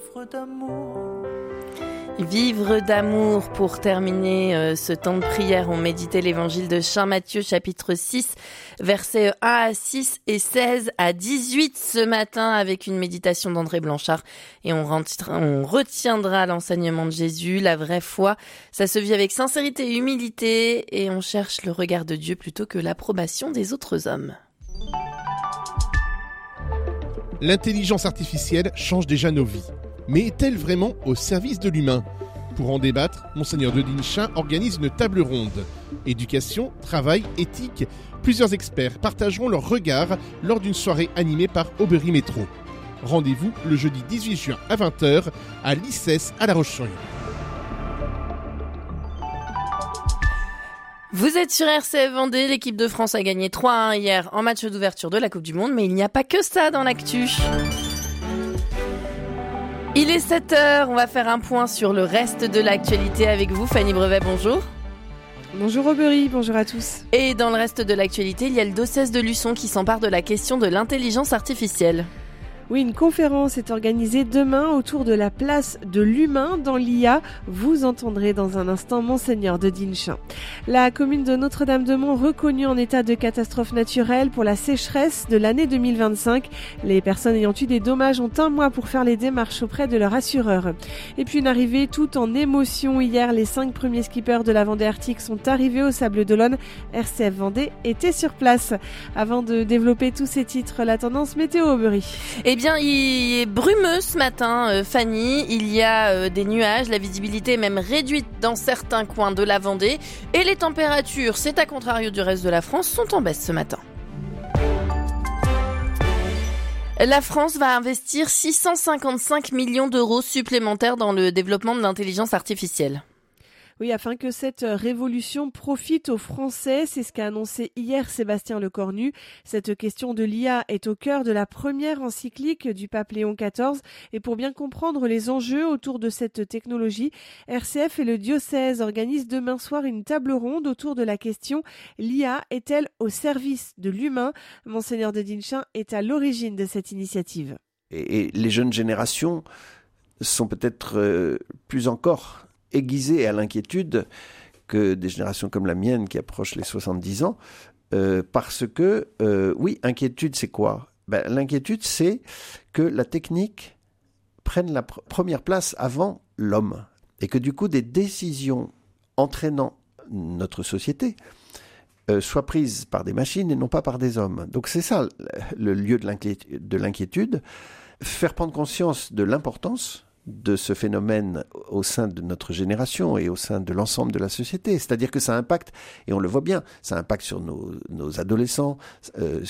vivre d'amour. Vivre d'amour pour terminer ce temps de prière. On méditait l'évangile de Saint Matthieu, chapitre 6, versets 1 à 6 et 16 à 18 ce matin avec une méditation d'André Blanchard. Et on retiendra l'enseignement de Jésus, la vraie foi. Ça se vit avec sincérité et humilité et on cherche le regard de Dieu plutôt que l'approbation des autres hommes. L'intelligence artificielle change déjà nos vies. Mais est-elle vraiment au service de l'humain ? Pour en débattre, Monseigneur de Dinchin organise une table ronde. Éducation, travail, éthique, plusieurs experts partageront leur regard lors d'une soirée animée par Aubry Métro. Rendez-vous le jeudi 18 juin à 20h à l'ICES à La Roche-sur-Yon. Vous êtes sur RCF Vendée, l'équipe de France a gagné 3-1 hier en match d'ouverture de la Coupe du Monde, mais il n'y a pas que ça dans l'actu. Il est 7h, on va faire un point sur le reste de l'actualité avec vous. Fanny Brevet, bonjour. Bonjour Aubry, bonjour à tous. Et dans le reste de l'actualité, il y a le diocèse de Luçon qui s'empare de la question de l'intelligence artificielle. Oui, une conférence est organisée demain autour de la place de l'humain dans l'IA. Vous entendrez dans un instant Monseigneur de Dinchin. La commune de Notre-Dame-de-Mont reconnue en état de catastrophe naturelle pour la sécheresse de l'année 2025. Les personnes ayant eu des dommages ont un mois pour faire les démarches auprès de leur assureur. Et puis une arrivée toute en émotion. Hier, les 5 premiers skippers de la Vendée Arctique sont arrivés au Sable d'Olonne. RCF Vendée était sur place. Avant de développer tous ces titres, la tendance météo Aubry. Eh bien, il est brumeux ce matin, Fanny. Il y a des nuages, la visibilité est même réduite dans certains coins de la Vendée. Et les températures, c'est à contrario du reste de la France, sont en baisse ce matin. La France va investir 655 millions d'euros supplémentaires dans le développement de l'intelligence artificielle. Oui, afin que cette révolution profite aux Français, c'est ce qu'a annoncé hier Sébastien Lecornu. Cette question de l'IA est au cœur de la première encyclique du pape Léon XIV. Et pour bien comprendre les enjeux autour de cette technologie, RCF et le diocèse organisent demain soir une table ronde autour de la question « L'IA est-elle au service de l'humain ?» Monseigneur de Dinchin est à l'origine de cette initiative. Et les jeunes générations sont peut-être plus encore aiguisé à l'inquiétude que des générations comme la mienne qui approchent les 70 ans, parce que, oui, inquiétude, c'est quoi ? L'inquiétude, c'est que la technique prenne la première place avant l'homme, et que du coup, des décisions entraînant notre société soient prises par des machines et non pas par des hommes. Donc c'est ça le lieu de l'inquiétude, faire prendre conscience de l'importance de ce phénomène au sein de notre génération et au sein de l'ensemble de la société. C'est-à-dire que ça impacte, et on le voit bien, ça impacte sur nos adolescents,